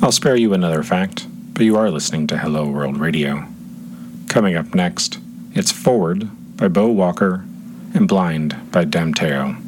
I'll spare you another fact, but you are listening to Hello World Radio. Coming up next, it's Forward by Beau Walker and Blind by Damteo.